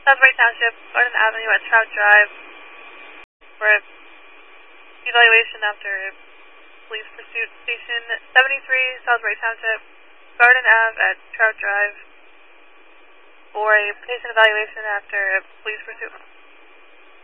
Salisbury Township, Garden Avenue at Trout Drive for evaluation after police pursuit. Station 73, Salisbury Township, Garden Ave at Trout Drive for a patient evaluation after police pursuit.